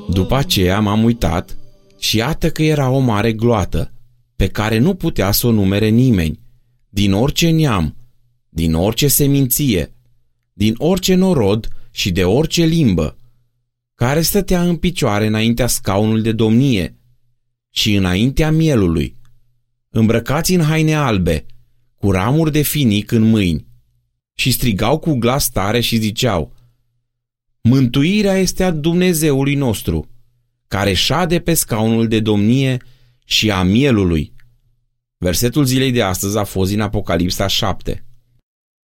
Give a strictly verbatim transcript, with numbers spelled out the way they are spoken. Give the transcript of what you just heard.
După aceea m-am uitat și iată că era o mare gloată, pe care nu putea să o numere nimeni, din orice neam, din orice seminție, din orice norod și de orice limbă, care stătea în picioare înaintea scaunului de domnie și înaintea mielului, îmbrăcați în haine albe, cu ramuri de finic în mâini, și strigau cu glas tare și ziceau: Mântuirea este a Dumnezeului nostru, care șade pe scaunul de domnie și a mielului. Versetul zilei de astăzi a fost din Apocalipsa șapte.